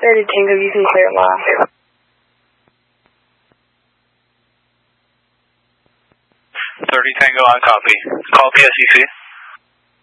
30 Tango, you can clear last. 30 Tango on copy. Call PSEC.